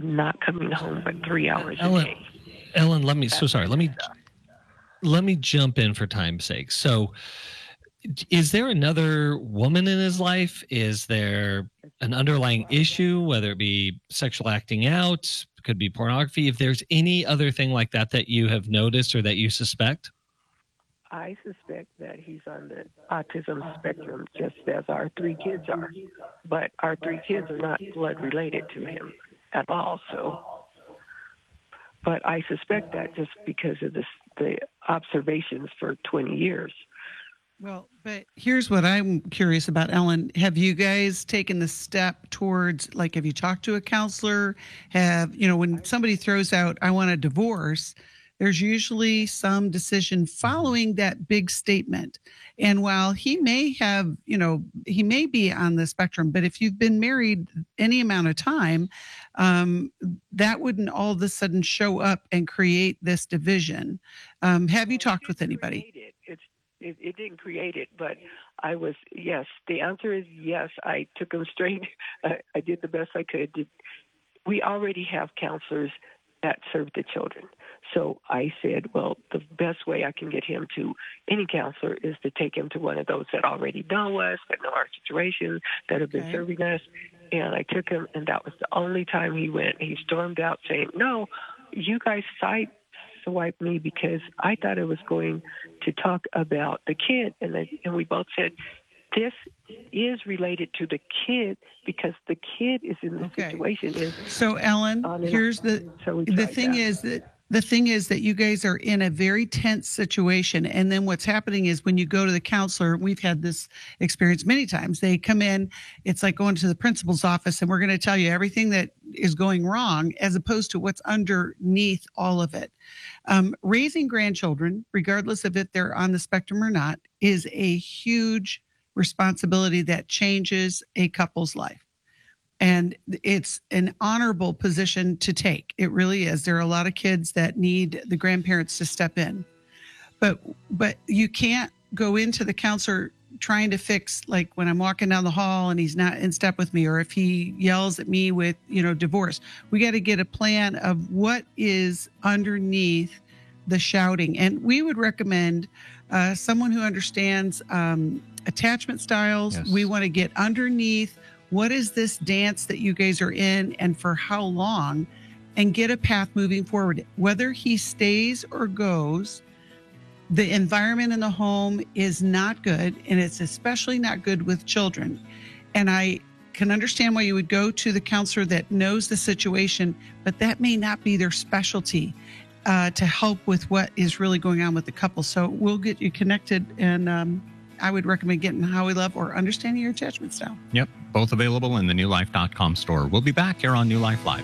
not coming home but 3 hours a day. Ellen, let me jump in for time's sake. So, is there another woman in his life? Is there an underlying issue, whether it be sexual acting out, could be pornography? If there's any other thing like that you have noticed or that you suspect? I suspect that he's on the autism spectrum, just as our 3 kids are. But our 3 kids are not blood related to him at all. But I suspect that just because of the observations for 20 years. Well, but here's what I'm curious about, Ellen. Have you guys taken the step towards, have you talked to a counselor? When somebody throws out, I want a divorce, there's usually some decision following that big statement. And while he may have, he may be on the spectrum, but if you've been married any amount of time, that wouldn't all of a sudden show up and create this division. Have you talked with anybody? It didn't create it, but yes. The answer is yes. I took him straight. I did the best I could. We already have counselors that serve the children. So I said, well, the best way I can get him to any counselor is to take him to one of those that already know us, that know our situation, that have been serving us. And I took him, and that was the only time he went. He stormed out saying, no, you guys sideswiped me because I thought I was going to talk about the kid. And we both said, this is related to the kid because the kid is in the situation. So, Ellen, here's the thing is that you guys are in a very tense situation. And then what's happening is when you go to the counselor, we've had this experience many times. They come in, it's like going to the principal's office and we're going to tell you everything that is going wrong as opposed to what's underneath all of it. Raising grandchildren, regardless of if they're on the spectrum or not, is a huge responsibility that changes a couple's life. And it's an honorable position to take. It really is. There are a lot of kids that need the grandparents to step in. But you can't go into the counselor trying to fix, like when I'm walking down the hall and he's not in step with me, or if he yells at me with, divorce. We got to get a plan of what is underneath the shouting. And we would recommend someone who understands attachment styles. Yes. We want to get underneath what is this dance that you guys are in and for how long, and get a path moving forward. Whether he stays or goes, the environment in the home is not good, and it's especially not good with children. And I can understand why you would go to the counselor that knows the situation, but that may not be their specialty to help with what is really going on with the couple. So we'll get you connected, and I would recommend getting How We Love or Understanding Your Attachment Style. Yep, both available in the newlife.com store. We'll be back here on New Life Live.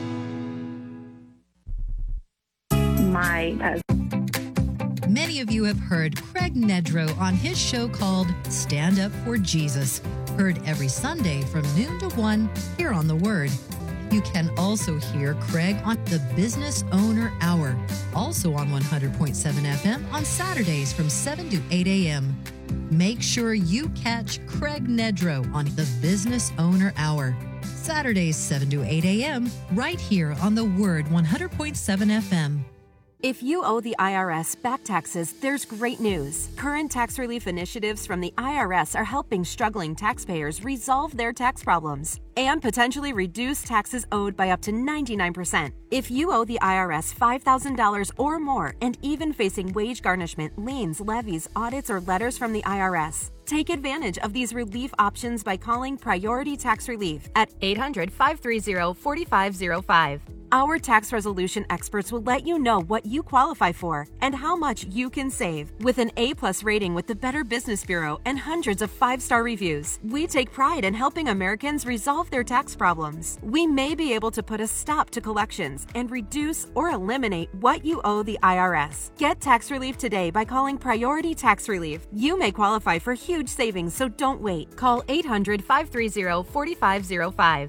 Many of you have heard Craig Nedrow on his show called Stand Up for Jesus, heard every Sunday from noon to 1 here on The Word. You can also hear Craig on the Business Owner Hour, also on 100.7 FM on Saturdays from 7 to 8 a.m. Make sure you catch Craig Nedrow on the Business Owner Hour, Saturdays 7 to 8 a.m. right here on The Word 100.7 FM. If you owe the IRS back taxes, there's great news. Current tax relief initiatives from the IRS are helping struggling taxpayers resolve their tax problems and potentially reduce taxes owed by up to 99%. If you owe the IRS $5,000 or more and even facing wage garnishment, liens, levies, audits, or letters from the IRS, take advantage of these relief options by calling Priority Tax Relief at 800-530-4505. Our tax resolution experts will let you know what you qualify for and how much you can save. With an A+ rating with the Better Business Bureau and hundreds of 5-star reviews, we take pride in helping Americans resolve their tax problems. We may be able to put a stop to collections and reduce or eliminate what you owe the IRS. Get tax relief today by calling Priority Tax Relief. You may qualify for huge savings, so don't wait. Call 800-530-4505.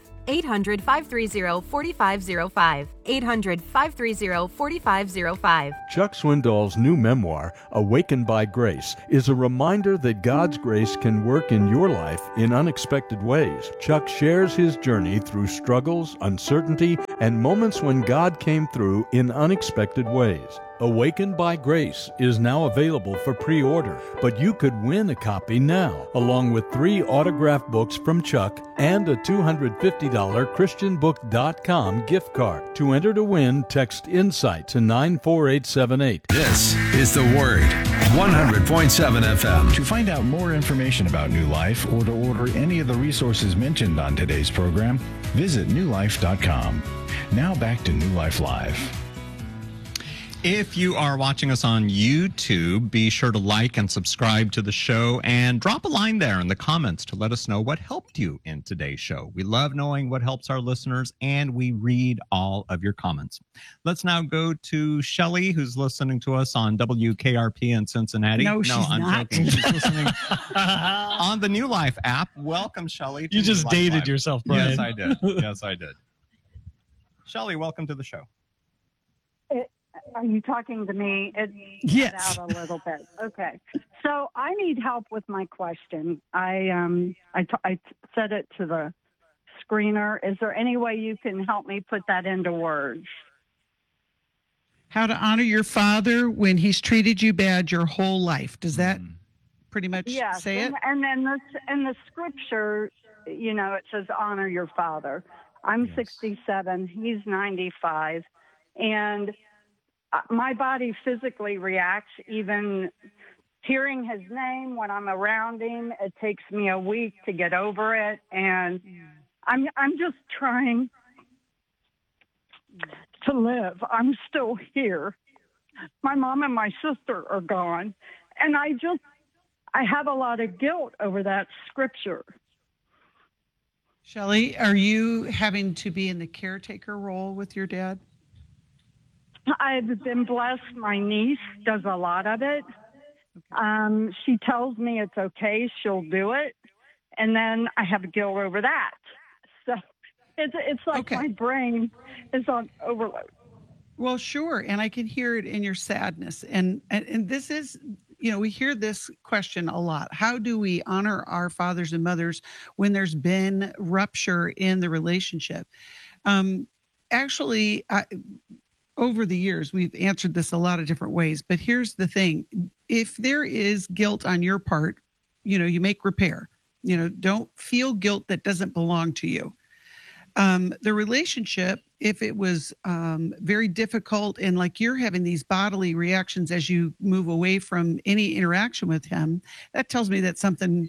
800-530-4505. 800-530-4505. Chuck Swindoll's new memoir, Awakened by Grace, is a reminder that God's grace can work in your life in unexpected ways. Chuck shares his journey through struggles, uncertainty, and moments when God came through in unexpected ways. Awakened by Grace is now available for pre-order, but you could win a copy now, along with 3 autographed books from Chuck and a $250 ChristianBook.com gift card. To enter to win, text INSIGHT to 94878. This is The Word, 100.7 FM. To find out more information about New Life or to order any of the resources mentioned on today's program, visit newlife.com. Now back to New Life Live. If you are watching us on YouTube, be sure to like and subscribe to the show and drop a line there in the comments to let us know what helped you in today's show. We love knowing what helps our listeners, and we read all of your comments. Let's now go to Shelley, who's listening to us on WKRP in Cincinnati. No, I'm not. Joking. She's listening on the New Life app. Welcome, Shelley. You just dated yourself, Brian. Yes, I did. Yes, I did. Shelley, welcome to the show. Are you talking to me? It yes. Out a little bit. Okay. So I need help with my question. I said it to the screener. Is there any way you can help me put that into words? How to honor your father when he's treated you bad your whole life. Does that pretty much say it? And then in the scripture, you know, it says honor your father. I'm 67. He's 95. And my body physically reacts, even hearing his name when I'm around him. It takes me a week to get over it, and I'm just trying to live. I'm still here. My mom and my sister are gone, and I have a lot of guilt over that scripture. Shelley, are you having to be in the caretaker role with your dad? I've been blessed. My niece does a lot of it. She tells me it's okay. She'll do it. And then I have guilt over that. So it's like my brain is on overload. Well, sure. And I can hear it in your sadness. And this is, you know, we hear this question a lot. How do we honor our fathers and mothers when there's been rupture in the relationship? Over the years, we've answered this a lot of different ways, but here's the thing. If there is guilt on your part, you know, you make repair. You know, don't feel guilt that doesn't belong to you. The relationship, if it was very difficult and like you're having these bodily reactions as you move away from any interaction with him, that tells me that something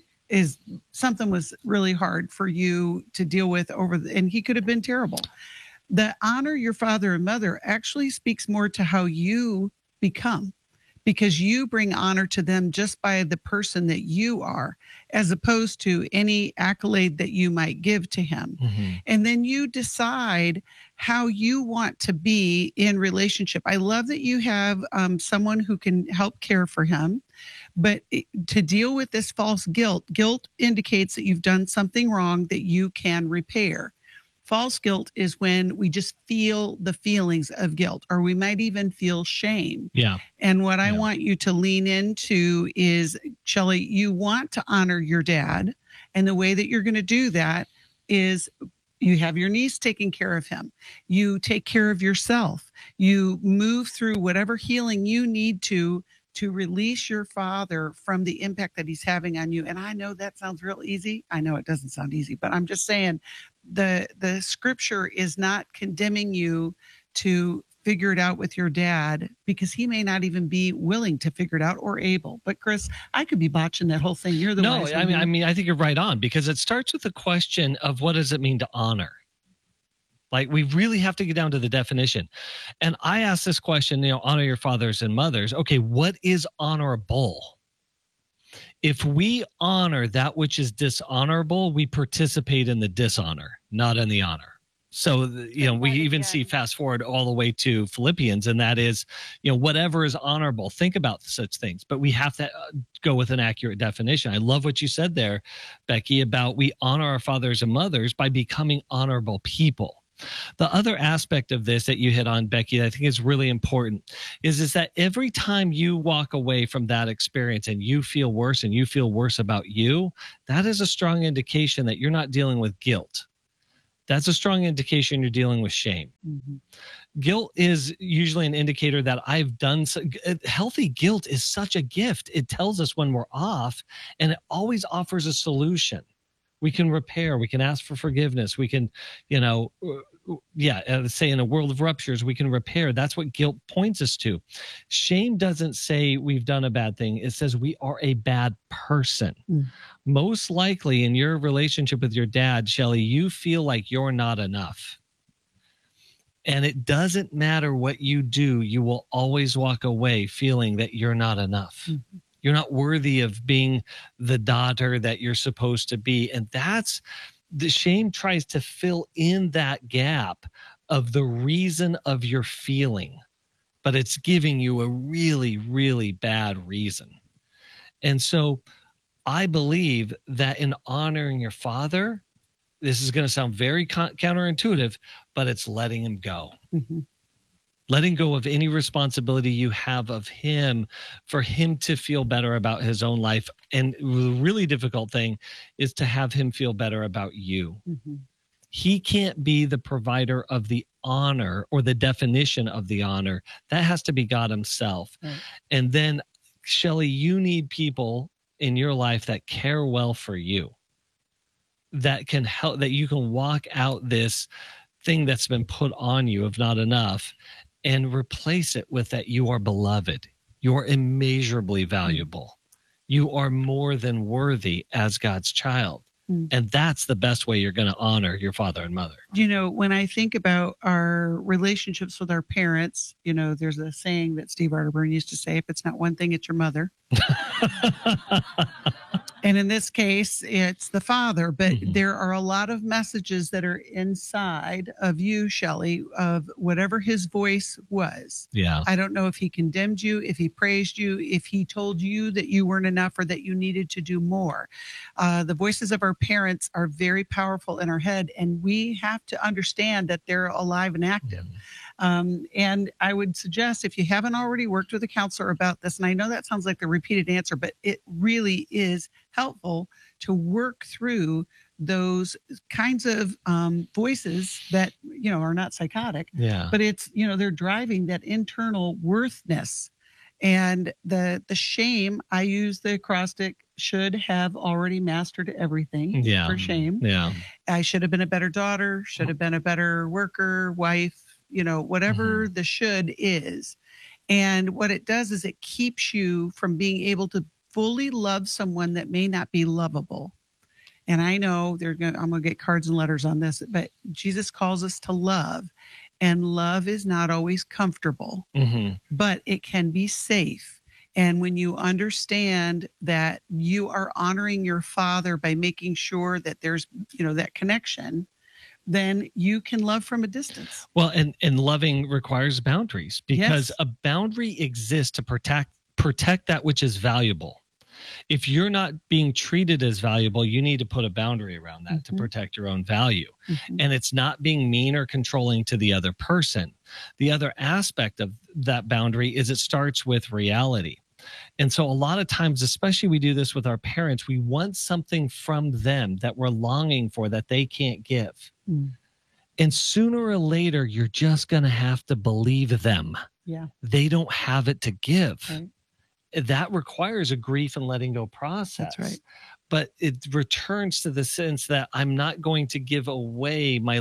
was really hard for you to deal with and he could have been terrible. The honor your father and mother actually speaks more to how you become, because you bring honor to them just by the person that you are, as opposed to any accolade that you might give to him. Mm-hmm. And then you decide how you want to be in relationship. I love that you have someone who can help care for him, but to deal with this false guilt indicates that you've done something wrong that you can repair. False guilt is when we just feel the feelings of guilt, or we might even feel shame. Yeah. And what I want you to lean into is, Shelley, you want to honor your dad. And the way that you're going to do that is you have your niece taking care of him. You take care of yourself. You move through whatever healing you need to release your father from the impact that he's having on you. And I know that sounds real easy. I know it doesn't sound easy, but I'm just saying the scripture is not condemning you to figure it out with your dad, because he may not even be willing to figure it out or able. But Chris, I could be botching that whole thing. You're the No, I mean, I think you're right on, because it starts with the question of what does it mean to honor? Like, we really have to get down to the definition. And I asked this question, you know, honor your fathers and mothers. Okay, what is honorable? If we honor that which is dishonorable, we participate in the dishonor, not in the honor. So, you know, we even see fast forward all the way to Philippians, and that is, you know, whatever is honorable, think about such things. But we have to go with an accurate definition. I love what you said there, Becky, about we honor our fathers and mothers by becoming honorable people. The other aspect of this that you hit on, Becky, that I think is really important is that every time you walk away from that experience and you feel worse and you feel worse about you, that is a strong indication that you're not dealing with guilt. That's a strong indication you're dealing with shame. Mm-hmm. Guilt is usually an indicator that I've done. Healthy guilt is such a gift. It tells us when we're off, and it always offers a solution. We can repair. We can ask for forgiveness. We can, say in a world of ruptures, we can repair. That's what guilt points us to. Shame doesn't say we've done a bad thing. It says we are a bad person. Most likely in your relationship with your dad, Shelley, you feel like you're not enough. And it doesn't matter what you do. You will always walk away feeling that you're not enough. Mm-hmm. You're not worthy of being the daughter that you're supposed to be. And that's the shame tries to fill in that gap of the reason of your feeling, but it's giving you a really, really bad reason. And so I believe that in honoring your father, this is going to sound very counterintuitive, but it's letting him go. Mm-hmm. Letting go of any responsibility you have of him for him to feel better about his own life. And the really difficult thing is to have him feel better about you. Mm-hmm. He can't be the provider of the honor or the definition of the honor. That has to be God himself. Right. And then, Shelley, you need people in your life that care well for you, that can help, that you can walk out this thing that's been put on you of not enough and replace it with that you are beloved. You are immeasurably valuable. You are more than worthy as God's child. And that's the best way you're going to honor your father and mother. When I think about our relationships with our parents, there's a saying that Steve Arterburn used to say, if it's not one thing, it's your mother. And in this case, it's the father. But there are a lot of messages that are inside of you, Shelley, of whatever his voice was. Yeah. I don't know if he condemned you, if he praised you, if he told you that you weren't enough or that you needed to do more. The voices of our parents are very powerful in our head, and we have to understand that they're alive and active. And I would suggest, if you haven't already worked with a counselor about this, and I know that sounds like the repeated answer, but it really is helpful to work through those kinds of voices that, are not psychotic, but it's, they're driving that internal worthness. And the shame, I use the acrostic, should have already mastered everything for shame. Yeah. I should have been a better daughter, should have been a better worker, wife, whatever the should is. And what it does is it keeps you from being able to fully love someone that may not be lovable. And I know I'm going to get cards and letters on this, but Jesus calls us to love. And love is not always comfortable, but it can be safe. And when you understand that you are honoring your father by making sure that there's, that connection, then you can love from a distance. Well, and loving requires boundaries, because a boundary exists to protect that which is valuable. If you're not being treated as valuable, you need to put a boundary around that to protect your own value. And it's not being mean or controlling to the other person. The other aspect of that boundary is it starts with reality. And so a lot of times, especially we do this with our parents, we want something from them that we're longing for that they can't give. And sooner or later, you're just going to have to believe them. Yeah. They don't have it to give. Right. That requires a grief and letting go process. That's right. But it returns to the sense that I'm not going to give away my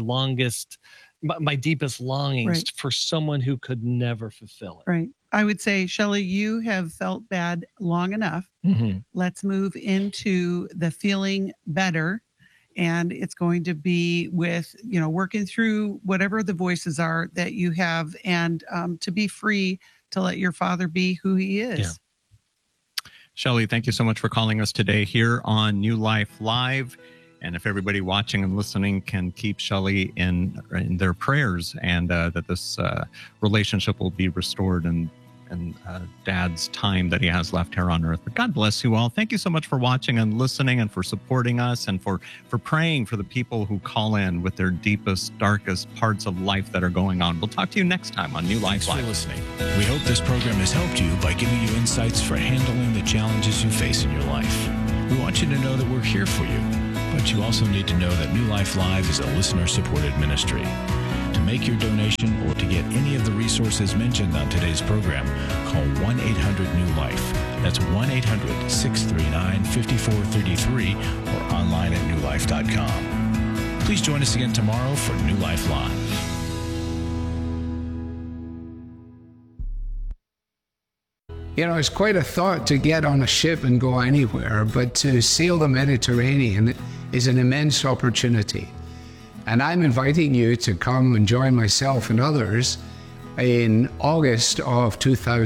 deepest longings for someone who could never fulfill it. Right. I would say, Shelley, you have felt bad long enough. Let's move into the feeling better. And it's going to be with, working through whatever the voices are that you have, and to be free to let your father be who he is. Yeah. Shelley, thank you so much for calling us today here on New Life Live. And if everybody watching and listening can keep Shelley in their prayers, and that this relationship will be restored and Dad's time that he has left here on earth. But God bless you all. Thank you so much for watching and listening, and for supporting us, and for praying for the people who call in with their deepest, darkest parts of life that are going on. We'll talk to you next time on New Life Live. Thanks for listening. We hope this program has helped you by giving you insights for handling the challenges you face in your life. We want you to know that we're here for you. But you also need to know that New Life Live is a listener-supported ministry. To make your donation or to get any of the resources mentioned on today's program, call 1-800-NEW-LIFE. That's 1-800-639-5433 or online at newlife.com. Please join us again tomorrow for New Life Live. You know, it's quite a thought to get on a ship and go anywhere, but to sail the Mediterranean is an immense opportunity. And I'm inviting you to come and join myself and others in August of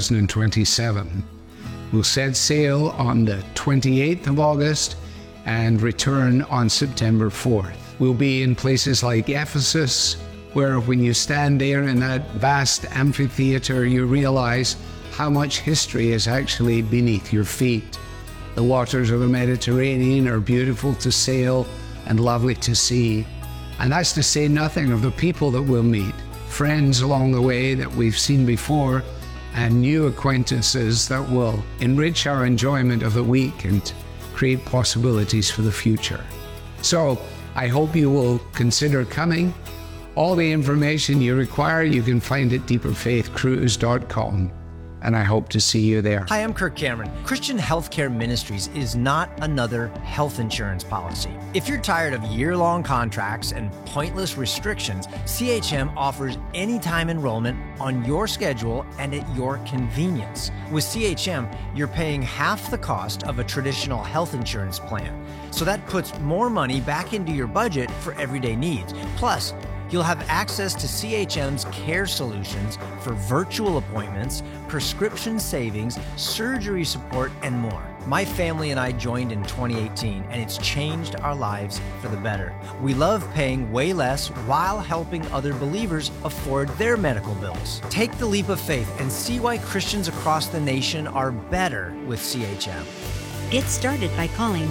2027. We'll set sail on the 28th of August and return on September 4th. We'll be in places like Ephesus, where when you stand there in that vast amphitheater, you realize how much history is actually beneath your feet. The waters of the Mediterranean are beautiful to sail and lovely to see. And that's to say nothing of the people that we'll meet, friends along the way that we've seen before, and new acquaintances that will enrich our enjoyment of the week and create possibilities for the future. So I hope you will consider coming. All the information you require you can find at deeperfaithcruise.com. And I hope to see you there. Hi, I'm Kirk Cameron. Christian Healthcare Ministries is not another health insurance policy. If you're tired of year-long contracts and pointless restrictions, CHM offers anytime enrollment on your schedule and at your convenience. With CHM, you're paying half the cost of a traditional health insurance plan. So that puts more money back into your budget for everyday needs. Plus, you'll have access to CHM's care solutions for virtual appointments, prescription savings, surgery support, and more. My family and I joined in 2018, and it's changed our lives for the better. We love paying way less while helping other believers afford their medical bills. Take the leap of faith and see why Christians across the nation are better with CHM. Get started by calling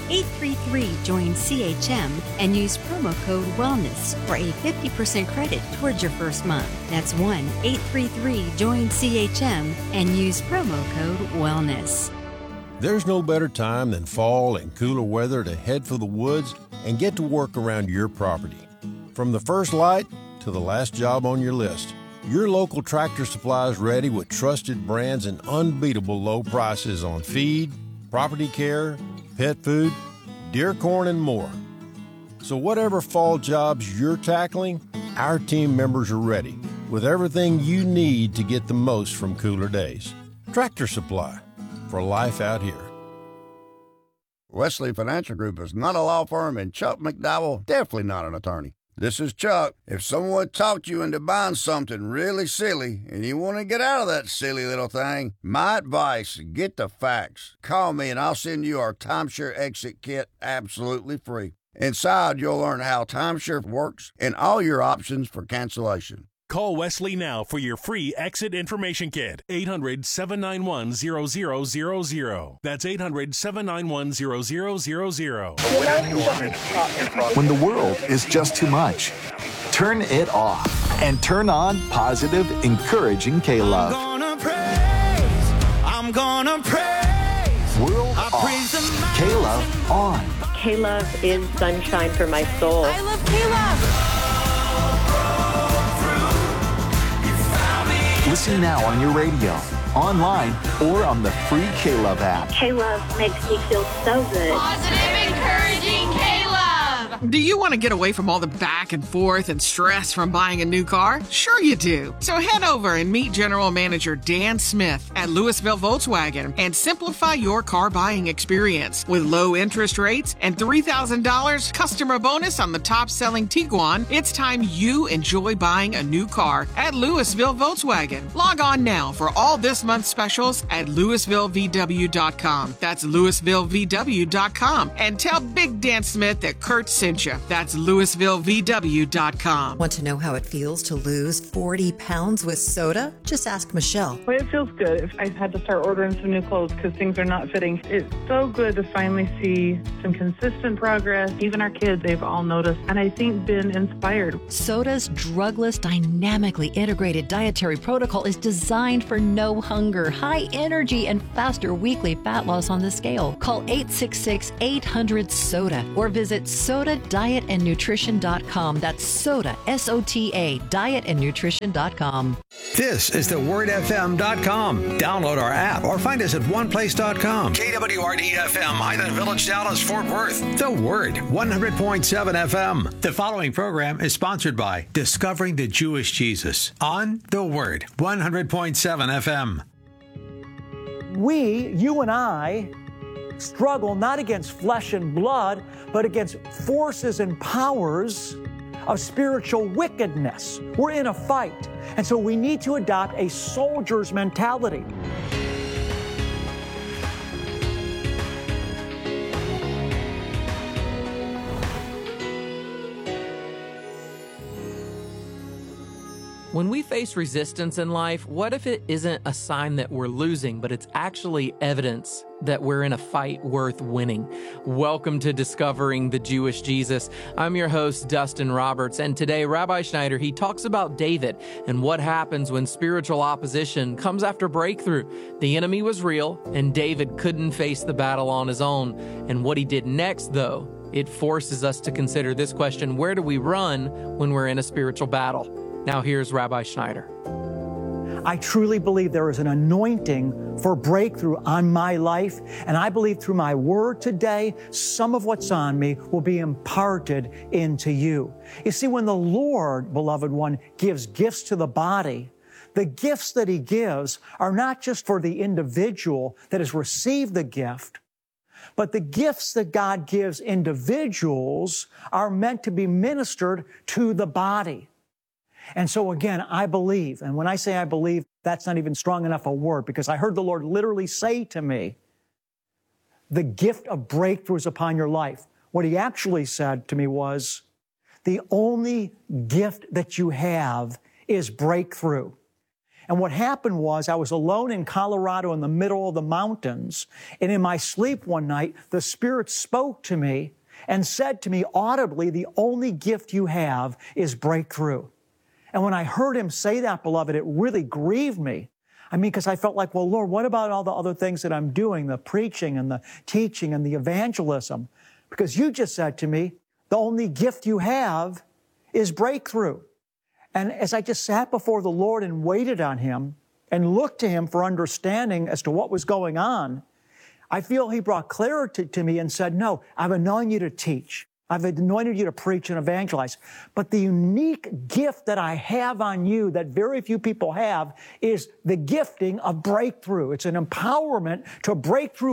1-833-JOIN-CHM and use promo code WELLNESS for a 50% credit towards your first month. That's 1-833-JOIN-CHM and use promo code WELLNESS. There's no better time than fall and cooler weather to head for the woods and get to work around your property. From the first light to the last job on your list, your local Tractor Supply is ready with trusted brands and unbeatable low prices on feed, property care, pet food, deer corn, and more. So whatever fall jobs you're tackling, our team members are ready with everything you need to get the most from cooler days. Tractor Supply, for life out here. Wesley Financial Group is not a law firm, and Chuck McDowell definitely not an attorney. This is Chuck. If someone talked you into buying something really silly and you want to get out of that silly little thing, my advice, get the facts. Call me and I'll send you our timeshare exit kit absolutely free. Inside, you'll learn how timeshare works and all your options for cancellation. Call Wesley now for your free exit information kit. 800-791-0000. That's 800-791-0000. When the world is just too much, turn it off and turn on positive, encouraging K-Love. I'm gonna praise. World off. K-Love on. K-Love is sunshine for my soul. I love K-Love. Listen now on your radio, online, or on the free K-Love app. K-Love makes me feel so good. Positive, encouraging K-Love. Do you want to get away from all the back and forth and stress from buying a new car? Sure you do. So head over and meet General Manager Dan Smith at Louisville Volkswagen and simplify your car buying experience. With low interest rates and $3,000 customer bonus on the top-selling Tiguan, it's time you enjoy buying a new car at Louisville Volkswagen. Log on now for all this month's specials at LouisvilleVW.com. That's LouisvilleVW.com. And tell Big Dan Smith that Kurt sent sent you. That's LouisvilleVW.com. Want to know how it feels to lose 40 pounds with soda? Just ask Michelle. Well, it feels good. I've had to start ordering some new clothes because things are not fitting. It's so good to finally see some consistent progress. Even our kids, they've all noticed, and I think been inspired. Soda's drugless, dynamically integrated dietary protocol is designed for no hunger, high energy, and faster weekly fat loss on the scale. Call 866-800-SODA or visit SODADietAndNutrition.com. That's SODA, S-O-T-A, dietandnutrition.com. This is thewordfm.com. Download our app or find us at oneplace.com. KWRD FM, Highland Village, Dallas, Fort Worth. The Word, 100.7 FM. The following program is sponsored by Discovering the Jewish Jesus on The Word, 100.7 FM. You and I, struggle not against flesh and blood, but against forces and powers of spiritual wickedness. We're in a fight. And so we need to adopt a soldier's mentality. When we face resistance in life, what if it isn't a sign that we're losing, but it's actually evidence that we're in a fight worth winning? Welcome to Discovering the Jewish Jesus. I'm your host, Dustin Roberts, and today Rabbi Schneider, he talks about David and what happens when spiritual opposition comes after breakthrough. The enemy was real, and David couldn't face the battle on his own. And what he did next, though, it forces us to consider this question: where do we run when we're in a spiritual battle? Now here's Rabbi Schneider. I truly believe there is an anointing for breakthrough on my life, and I believe through my word today, some of what's on me will be imparted into you. You see, when the Lord, beloved one, gives gifts to the body, the gifts that He gives are not just for the individual that has received the gift, but the gifts that God gives individuals are meant to be ministered to the body. And so again, I believe, and when I say I believe, that's not even strong enough a word, because I heard the Lord literally say to me, the gift of breakthrough is upon your life. What He actually said to me was, the only gift that you have is breakthrough. And what happened was I was alone in Colorado in the middle of the mountains, and in my sleep one night, the Spirit spoke to me and said to me audibly, the only gift you have is breakthrough. And when I heard Him say that, beloved, it really grieved me. I mean, because I felt like, well, Lord, what about all the other things that I'm doing, the preaching and the teaching and the evangelism? Because you just said to me, the only gift you have is breakthrough. And as I just sat before the Lord and waited on Him and looked to Him for understanding as to what was going on, I feel He brought clarity to me and said, no, I've anointed you to teach. I've anointed you to preach and evangelize. But the unique gift that I have on you that very few people have is the gifting of breakthrough. It's an empowerment to break through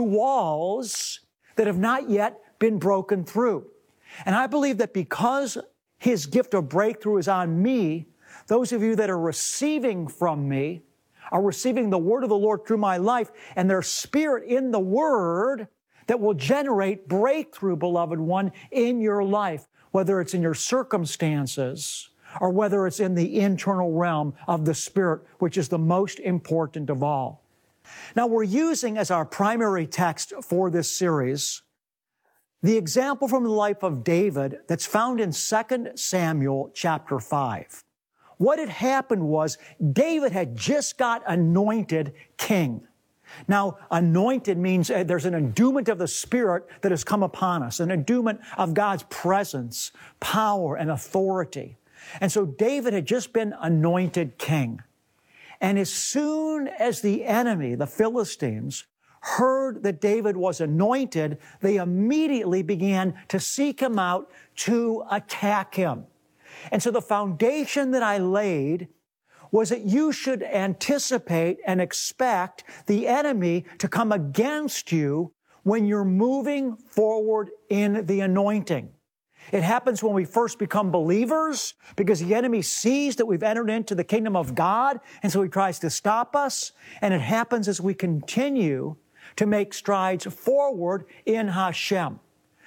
walls that have not yet been broken through. And I believe that because His gift of breakthrough is on me, those of you that are receiving from me are receiving the word of the Lord through my life, and their spirit in the word that will generate breakthrough, beloved one, in your life, whether it's in your circumstances or whether it's in the internal realm of the Spirit, which is the most important of all. Now, we're using as our primary text for this series the example from the life of David that's found in 2 Samuel chapter 5. What had happened was David had just got anointed king. Now, anointed means there's an endowment of the Spirit that has come upon us, an endowment of God's presence, power, and authority. And so David had just been anointed king. And as soon as the enemy, the Philistines, heard that David was anointed, they immediately began to seek him out to attack him. And so the foundation that I laid was that you should anticipate and expect the enemy to come against you when you're moving forward in the anointing. It happens when we first become believers because the enemy sees that we've entered into the kingdom of God, and so he tries to stop us. And it happens as we continue to make strides forward in Hashem.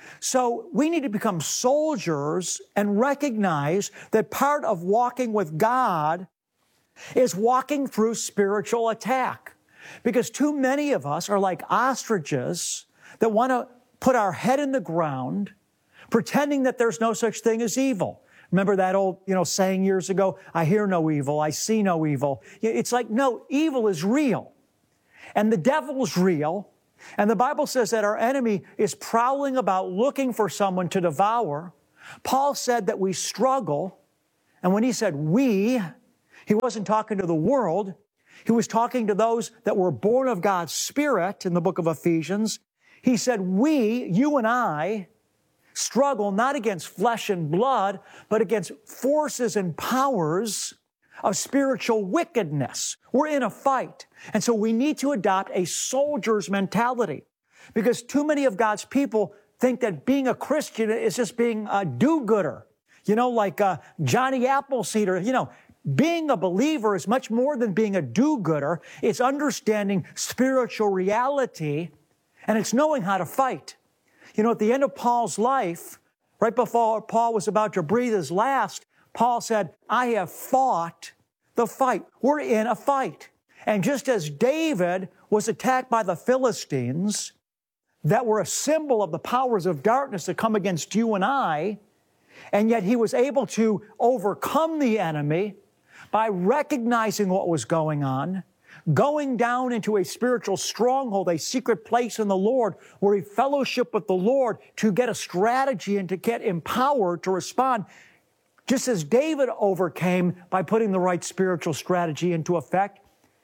So we need to become soldiers and recognize that part of walking with God is walking through spiritual attack. Because too many of us are like ostriches that want to put our head in the ground, pretending that there's no such thing as evil. Remember that old, saying years ago, I hear no evil, I see no evil. It's like, no, evil is real. And the devil's real. And the Bible says that our enemy is prowling about looking for someone to devour. Paul said that we struggle. And when he said we, he wasn't talking to the world. He was talking to those that were born of God's Spirit in the book of Ephesians. He said, we, you and I, struggle not against flesh and blood, but against forces and powers of spiritual wickedness. We're in a fight. And so we need to adopt a soldier's mentality, because too many of God's people think that being a Christian is just being a do-gooder, like Johnny Appleseed, or, being a believer is much more than being a do-gooder. It's understanding spiritual reality, and it's knowing how to fight. At the end of Paul's life, right before Paul was about to breathe his last, Paul said, I have fought the fight. We're in a fight. And just as David was attacked by the Philistines, that were a symbol of the powers of darkness that come against you and I, and yet he was able to overcome the enemy by recognizing what was going on, going down into a spiritual stronghold, a secret place in the Lord where he fellowshiped with the Lord to get a strategy and to get empowered to respond, just as David overcame by putting the right spiritual strategy into effect.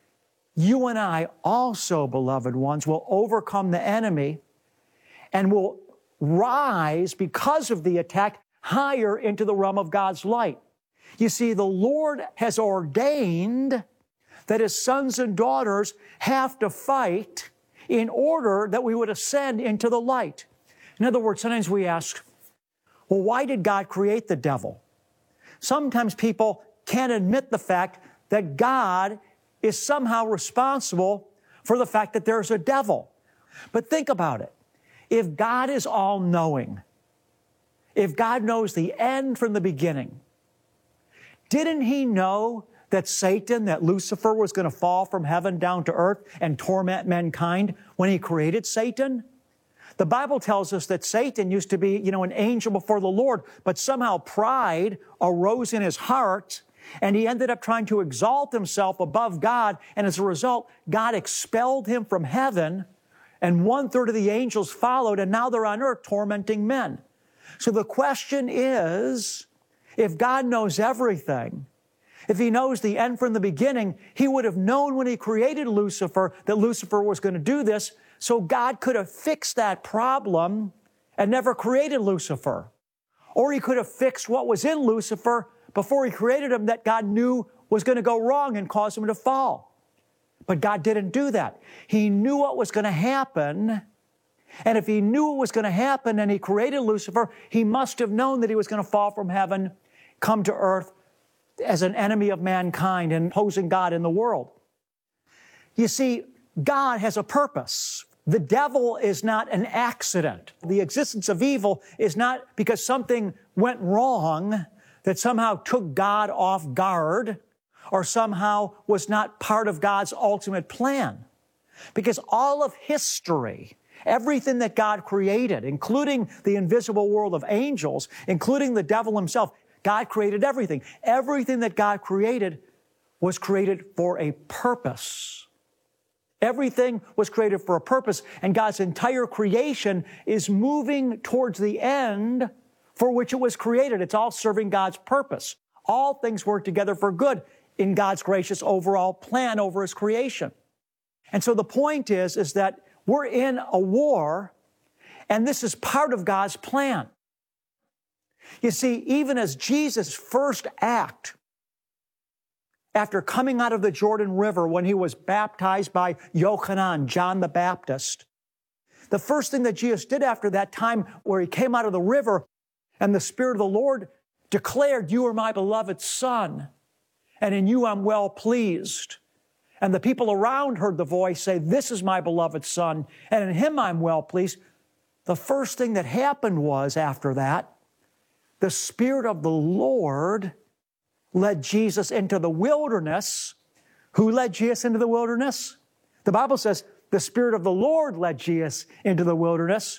You and I also, beloved ones, will overcome the enemy and will rise because of the attack higher into the realm of God's light. You see, the Lord has ordained that His sons and daughters have to fight in order that we would ascend into the light. In other words, sometimes we ask, well, why did God create the devil? Sometimes people can't admit the fact that God is somehow responsible for the fact that there's a devil. But think about it. If God is all-knowing, if God knows the end from the beginning, didn't He know that Satan, that Lucifer was going to fall from heaven down to earth and torment mankind when He created Satan? The Bible tells us that Satan used to be, an angel before the Lord, but somehow pride arose in his heart, and he ended up trying to exalt himself above God, and as a result, God expelled him from heaven, and 1/3 of the angels followed, and now they're on earth tormenting men. So the question is, if God knows everything, if He knows the end from the beginning, He would have known when He created Lucifer that Lucifer was going to do this, so God could have fixed that problem and never created Lucifer. Or He could have fixed what was in Lucifer before He created him that God knew was going to go wrong and cause him to fall. But God didn't do that. He knew what was going to happen, and if He knew what was going to happen and He created Lucifer, He must have known that he was going to fall from heaven, come to earth as an enemy of mankind and opposing God in the world. You see, God has a purpose. The devil is not an accident. The existence of evil is not because something went wrong that somehow took God off guard or somehow was not part of God's ultimate plan. Because all of history, everything that God created, including the invisible world of angels, including the devil himself, God created everything. Everything that God created was created for a purpose. Everything was created for a purpose, and God's entire creation is moving towards the end for which it was created. It's all serving God's purpose. All things work together for good in God's gracious overall plan over His creation. And so the point is that we're in a war, and this is part of God's plan. You see, even as Jesus' first act after coming out of the Jordan River when He was baptized by Yochanan, John the Baptist, the first thing that Jesus did after that time where He came out of the river and the Spirit of the Lord declared, "You are my beloved Son, and in you I'm well pleased." And the people around heard the voice say, "This is my beloved Son, and in Him I'm well pleased." the first thing that happened was, after that, the Spirit of the Lord led Jesus into the wilderness. Who led Jesus into the wilderness? The Bible says the Spirit of the Lord led Jesus into the wilderness.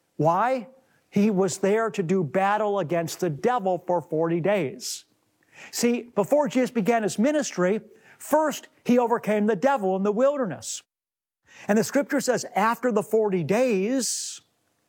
Why? He was there to do battle against the devil for 40 days. See, before Jesus began his ministry, first he overcame the devil in the wilderness. And the Scripture says after the 40 days,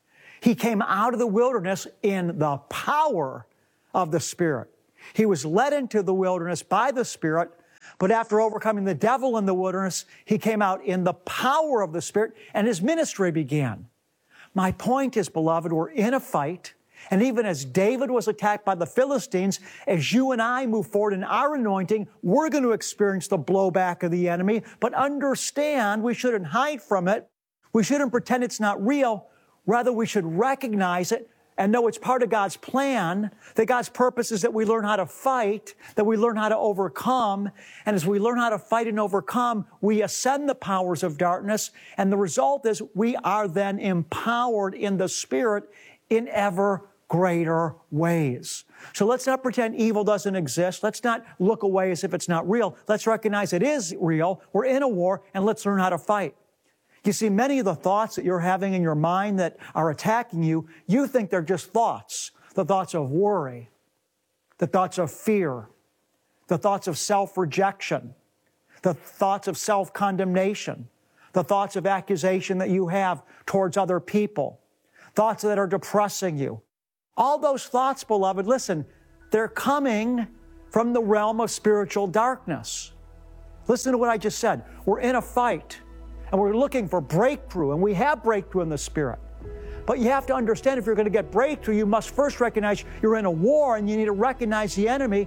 he came out of the wilderness in the power of the Spirit. He was led into the wilderness by the Spirit, but after overcoming the devil in the wilderness, he came out in the power of the Spirit, and his ministry began. My point is, beloved, we're in a fight, and even as David was attacked by the Philistines, as you and I move forward in our anointing, we're going to experience the blowback of the enemy, but understand we shouldn't hide from it. We shouldn't pretend it's not real. Rather, we should recognize it and know it's part of God's plan, that God's purpose is that we learn how to fight, that we learn how to overcome. And as we learn how to fight and overcome, we ascend the powers of darkness. And the result is we are then empowered in the Spirit in ever greater ways. So let's not pretend evil doesn't exist. Let's not look away as if it's not real. Let's recognize it is real. We're in a war, and let's learn how to fight. You see, many of the thoughts that you're having in your mind that are attacking you, you think they're just thoughts. The thoughts of worry, the thoughts of fear, the thoughts of self-rejection, the thoughts of self-condemnation, the thoughts of accusation that you have towards other people, thoughts that are depressing you. All those thoughts, beloved, listen, they're coming from the realm of spiritual darkness. Listen to what I just said. We're in a fight. And we're looking for breakthrough, and we have breakthrough in the Spirit. But you have to understand, if you're going to get breakthrough, you must first recognize you're in a war, and you need to recognize the enemy.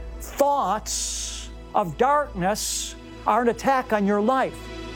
Thoughts of darkness are an attack on your life.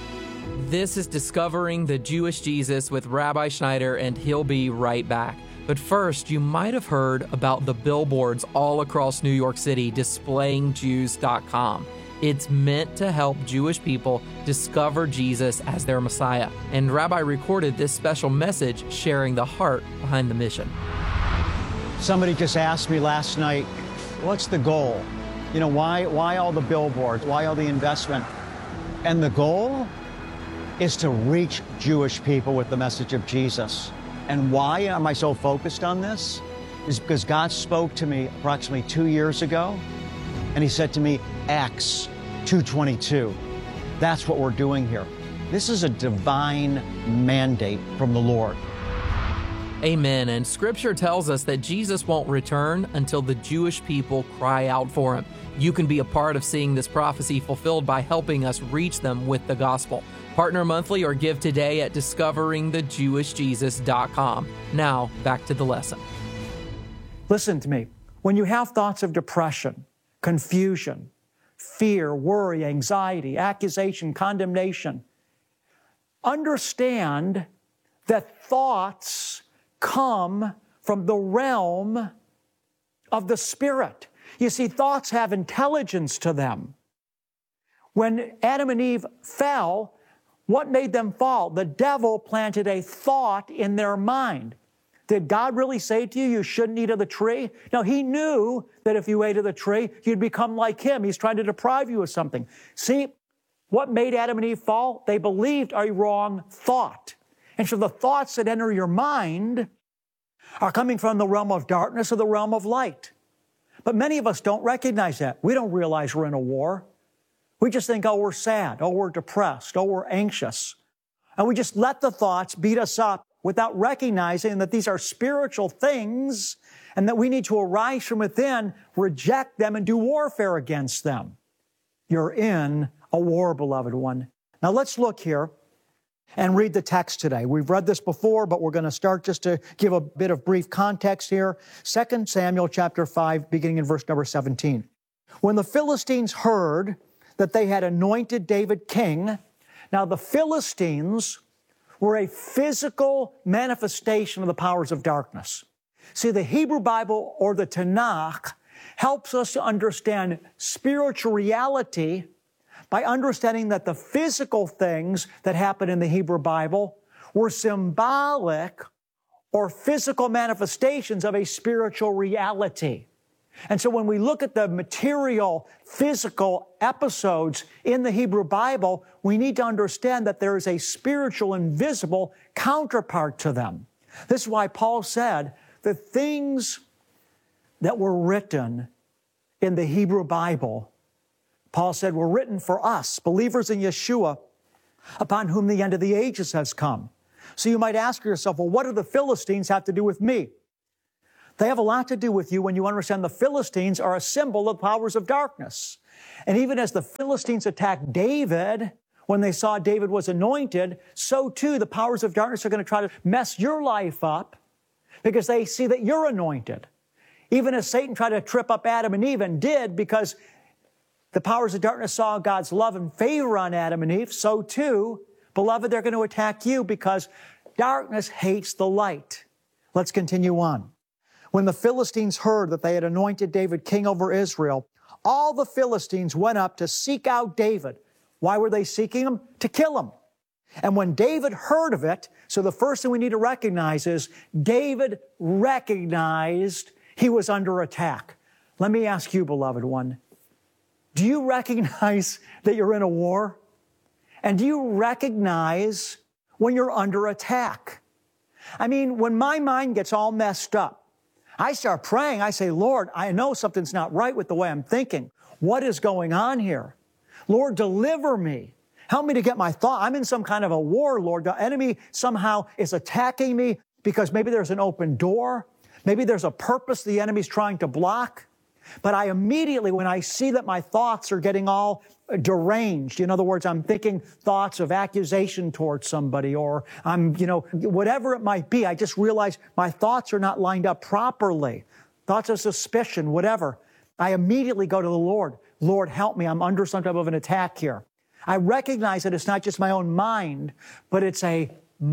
This is Discovering the Jewish Jesus with Rabbi Schneider, and he'll be right back. But first, you might have heard about the billboards all across New York City displaying Jews.com. It's meant to help Jewish people discover Jesus as their Messiah. And Rabbi recorded this special message sharing the heart behind the mission. Somebody just asked me last night, what's the goal? You know, why all the billboards? Why all the investment? And the goal is to reach Jewish people with the message of Jesus. And why am I so focused on this? Is because God spoke to me approximately 2 years ago, and he said to me, Acts 2:22. That's what we're doing here. This is a divine mandate from the Lord. Amen. And Scripture tells us that Jesus won't return until the Jewish people cry out for him. You can be a part of seeing this prophecy fulfilled by helping us reach them with the gospel. Partner monthly or give today at discoveringthejewishjesus.com. Now, back to the lesson. Listen to me. When you have thoughts of depression, confusion, fear, worry, anxiety, accusation, condemnation, understand that thoughts come from the realm of the Spirit. You see, thoughts have intelligence to them. When Adam and Eve fell, what made them fall? The devil planted a thought in their mind. Did God really say to you, you shouldn't eat of the tree? No, he knew that if you ate of the tree, you'd become like him. He's trying to deprive you of something. See, what made Adam and Eve fall? They believed a wrong thought. And so the thoughts that enter your mind are coming from the realm of darkness or the realm of light. But many of us don't recognize that. We don't realize we're in a war. We just think, oh, we're sad. Oh, we're depressed. Oh, we're anxious. And we just let the thoughts beat us up without recognizing that these are spiritual things and that we need to arise from within, reject them, and do warfare against them. You're in a war, beloved one. Now let's look here and read the text today. We've read this before, but we're going to start just to give a bit of brief context here. 2 Samuel chapter 5, beginning in verse number 17. When the Philistines heard that they had anointed David king, now the Philistines were a physical manifestation of the powers of darkness. See, the Hebrew Bible, or the Tanakh, helps us to understand spiritual reality by understanding that the physical things that happen in the Hebrew Bible were symbolic or physical manifestations of a spiritual reality. And so when we look at the material, physical episodes in the Hebrew Bible, we need to understand that there is a spiritual, invisible counterpart to them. This is why Paul said the things that were written in the Hebrew Bible, Paul said, were written for us, believers in Yeshua, upon whom the end of the ages has come. So you might ask yourself, well, what do the Philistines have to do with me? They have a lot to do with you when you understand the Philistines are a symbol of powers of darkness. And even as the Philistines attacked David, when they saw David was anointed, so too the powers of darkness are going to try to mess your life up because they see that you're anointed. Even as Satan tried to trip up Adam and Eve and did, because the powers of darkness saw God's love and favor on Adam and Eve, so too, beloved, they're going to attack you because darkness hates the light. Let's continue on. When the Philistines heard that they had anointed David king over Israel, all the Philistines went up to seek out David. Why were they seeking him? To kill him. And when David heard of it, so the first thing we need to recognize is David recognized he was under attack. Let me ask you, beloved one, do you recognize that you're in a war? And do you recognize when you're under attack? I mean, when my mind gets all messed up, I start praying. I say, Lord, I know something's not right with the way I'm thinking. What is going on here? Lord, deliver me. Help me to get my thought. I'm in some kind of a war, Lord. The enemy somehow is attacking me because maybe there's an open door. Maybe there's a purpose the enemy's trying to block. But I immediately, when I see that my thoughts are getting all deranged, in other words, I'm thinking thoughts of accusation towards somebody, or I'm, whatever it might be, I just realize my thoughts are not lined up properly. Thoughts of suspicion, whatever. I immediately go to the Lord. Lord, help me. I'm under some type of an attack here. I recognize that it's not just my own mind, but it's a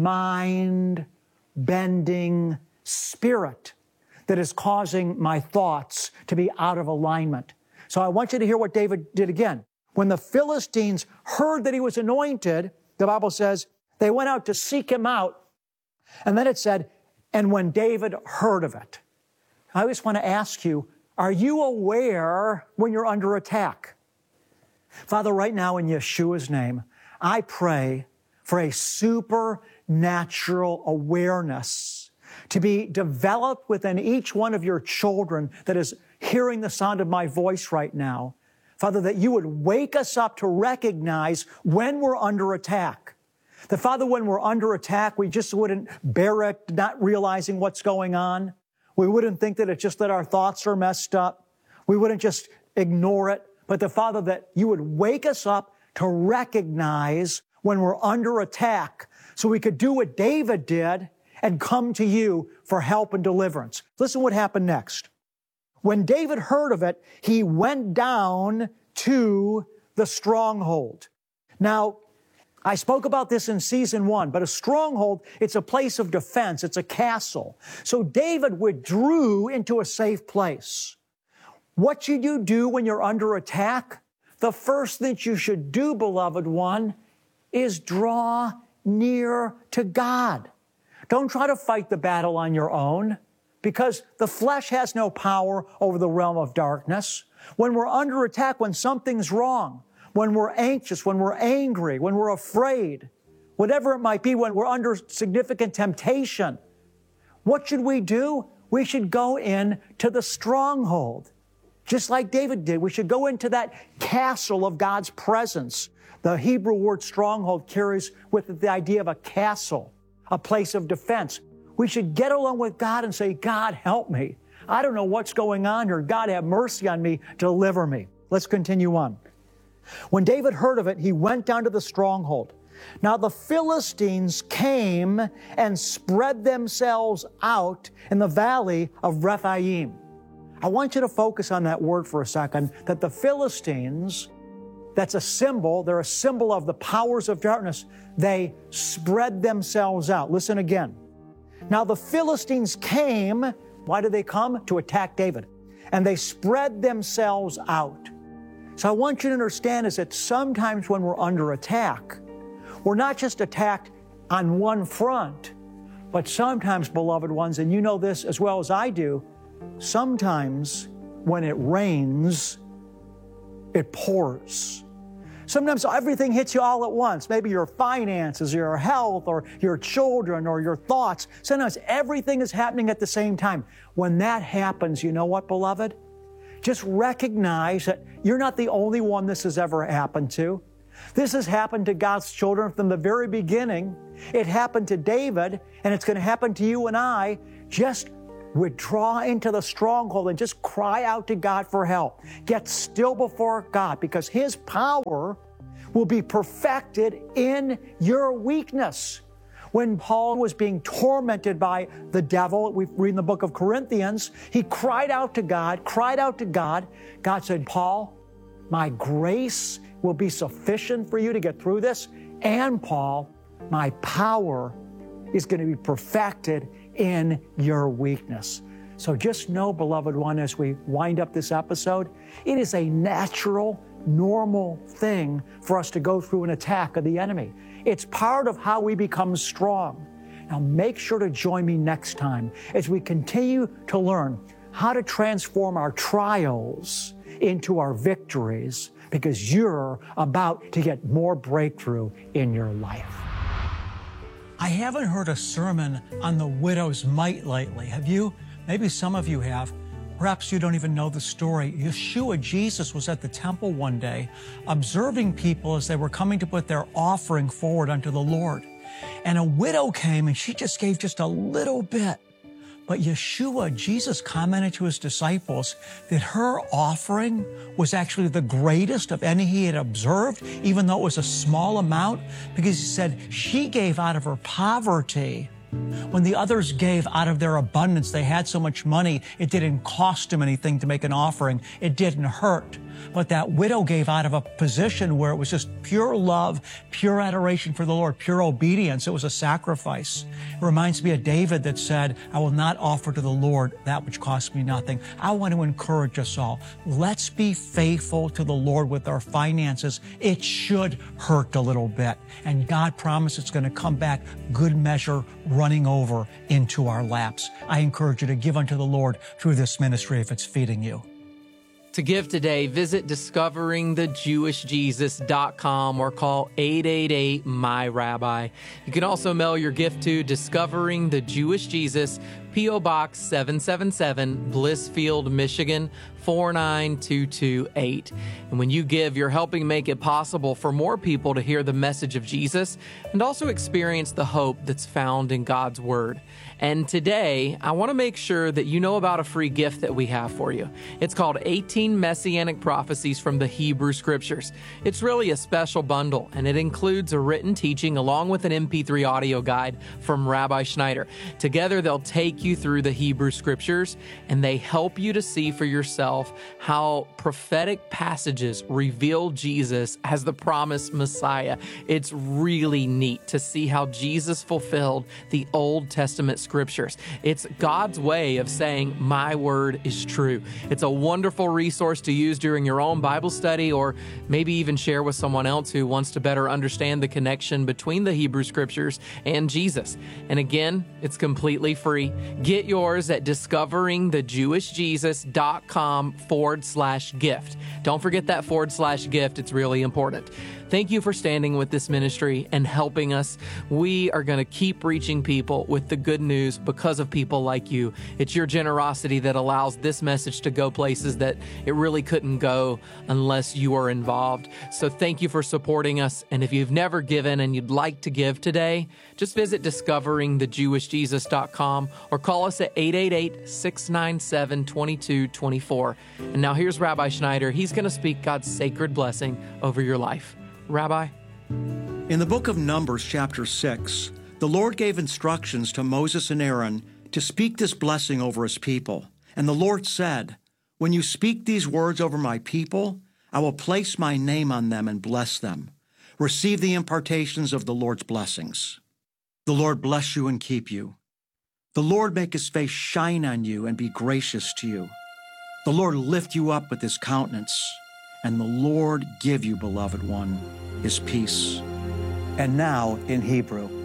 mind-bending spirit that is causing my thoughts to be out of alignment. So I want you to hear what David did again. When the Philistines heard that he was anointed, the Bible says, they went out to seek him out. And then it said, and when David heard of it. I just want to ask you, are you aware when you're under attack? Father, right now in Yeshua's name, I pray for a supernatural awareness to be developed within each one of your children that is hearing the sound of my voice right now. Father, that you would wake us up to recognize when we're under attack. That, Father, when we're under attack, we just wouldn't bear it, not realizing what's going on. We wouldn't think that it's just that our thoughts are messed up. We wouldn't just ignore it. But the Father, that you would wake us up to recognize when we're under attack so we could do what David did and come to you for help and deliverance. Listen what happened next. When David heard of it, he went down to the stronghold. Now, I spoke about this in season 1, but a stronghold, it's a place of defense. It's a castle. So David withdrew into a safe place. What should you do when you're under attack? The first thing you should do, beloved one, is draw near to God. Don't try to fight the battle on your own, because the flesh has no power over the realm of darkness. When we're under attack, when something's wrong, when we're anxious, when we're angry, when we're afraid, whatever it might be, when we're under significant temptation, what should we do? We should go in to the stronghold. Just like David did, we should go into that castle of God's presence. The Hebrew word stronghold carries with it the idea of a castle, a place of defense. We should get along with God and say, God, help me. I don't know what's going on here. God, have mercy on me. Deliver me. Let's continue on. When David heard of it, he went down to the stronghold. Now the Philistines came and spread themselves out in the valley of Rephaim. I want you to focus on that word for a second, that the Philistines, that's a symbol, they're a symbol of the powers of darkness. They spread themselves out. Listen again. Now the Philistines came, why did they come? To attack David. And they spread themselves out. So I want you to understand is that sometimes when we're under attack, we're not just attacked on one front, But sometimes, beloved ones, and you know this as well as I do, sometimes when it rains, it pours. Sometimes everything hits you all at once. Maybe your finances, your health, or your children, or your thoughts. Sometimes everything is happening at the same time. When that happens, you know what, beloved? Just recognize that you're not the only one this has ever happened to. This has happened to God's children from the very beginning. It happened to David, and it's going to happen to you and I. Just withdraw into the stronghold and just cry out to God for help. Get still before God, because His power will be perfected in your weakness. When Paul was being tormented by the devil, we read in the book of Corinthians, he cried out to God. God said, Paul, my grace will be sufficient for you to get through this. And Paul, my power is going to be perfected in your weakness. So just know, beloved one, as we wind up this episode, it is a natural, normal thing for us to go through an attack of the enemy. It's part of how we become strong. Now make sure to join me next time as we continue to learn how to transform our trials into our victories, because you're about to get more breakthrough in your life. I haven't heard a sermon on the widow's mite lately. Have you? Maybe some of you have. Perhaps you don't even know the story. Yeshua, Jesus, was at the temple one day, observing people as they were coming to put their offering forward unto the Lord. And a widow came and she just gave just a little bit. But Yeshua, Jesus, commented to his disciples that her offering was actually the greatest of any he had observed, even though it was a small amount, because he said she gave out of her poverty. When the others gave out of their abundance, they had so much money, it didn't cost them anything to make an offering. It didn't hurt. But that widow gave out of a position where it was just pure love, pure adoration for the Lord, pure obedience. It was a sacrifice. It reminds me of David that said, I will not offer to the Lord that which costs me nothing. I want to encourage us all. Let's be faithful to the Lord with our finances. It should hurt a little bit. And God promised it's going to come back good measure, running over into our laps. I encourage you to give unto the Lord through this ministry if it's feeding you. To give today, visit discoveringthejewishjesus.com or call 888-MY-RABBI. You can also mail your gift to Discovering the Jewish Jesus, P.O. Box 777, Blissfield, Michigan, 49228. And when you give, you're helping make it possible for more people to hear the message of Jesus and also experience the hope that's found in God's Word. And today, I want to make sure that you know about a free gift that we have for you. It's called 18 Messianic Prophecies from the Hebrew Scriptures. It's really a special bundle, and it includes a written teaching along with an MP3 audio guide from Rabbi Schneider. Together, they'll take you through the Hebrew Scriptures, and they help you to see for yourself how prophetic passages reveal Jesus as the promised Messiah. It's really neat to see how Jesus fulfilled the Old Testament Scriptures. It's God's way of saying, my word is true. It's a wonderful resource to use during your own Bible study, or maybe even share with someone else who wants to better understand the connection between the Hebrew Scriptures and Jesus. And again, it's completely free. Get yours at discoveringthejewishjesus.com/gift. Don't forget that /gift. It's really important. Thank you for standing with this ministry and helping us. We are going to keep reaching people with the good news because of people like you. It's your generosity that allows this message to go places that it really couldn't go unless you are involved. So thank you for supporting us. And if you've never given and you'd like to give today, just visit discoveringthejewishjesus.com or call us at 888-697-2224. And now here's Rabbi Schneider. He's going to speak God's sacred blessing over your life. Rabbi? In the book of Numbers, chapter 6, the Lord gave instructions to Moses and Aaron to speak this blessing over his people. And the Lord said, when you speak these words over my people, I will place my name on them and bless them. Receive the impartations of the Lord's blessings. The Lord bless you and keep you. The Lord make his face shine on you and be gracious to you. The Lord lift you up with his countenance, and the Lord give you, beloved one, his peace. And now in Hebrew.